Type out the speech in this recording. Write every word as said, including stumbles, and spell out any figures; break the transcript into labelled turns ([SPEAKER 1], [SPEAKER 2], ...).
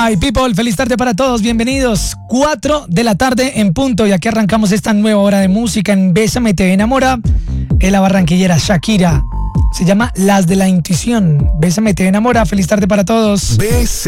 [SPEAKER 1] My people, feliz tarde para todos, bienvenidos. Cuatro de la tarde en punto y aquí arrancamos esta nueva hora de música en Bésame Te Enamora. Es la barranquillera Shakira. Se llama Las de la Intuición. Bésame Te Enamora, feliz tarde para todos.
[SPEAKER 2] Bésame.